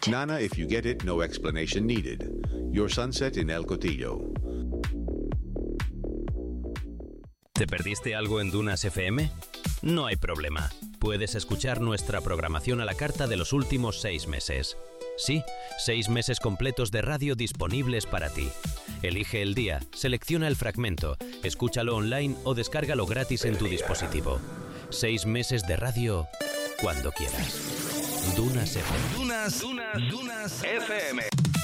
Nana, if you get it, no explanation needed. Your sunset in El Cotillo. ¿Te perdiste algo en Dunas FM? No hay problema. Puedes escuchar nuestra programación a la carta de los últimos 6 meses. Sí, 6 meses completos de radio disponibles para ti. Elige el día, selecciona el fragmento, escúchalo online o descárgalo gratis en tu dispositivo. 6 meses de radio cuando quieras. Dunas FM. Dunas FM.